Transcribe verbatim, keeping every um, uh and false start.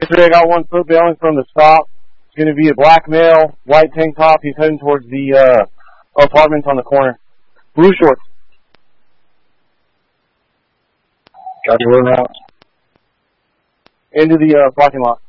three, I got one foot bailing from the stop. It's going to be a black male, white tank top. He's heading towards the uh, apartments on the corner. Blue shorts. Got your room out. Into the uh, parking lot.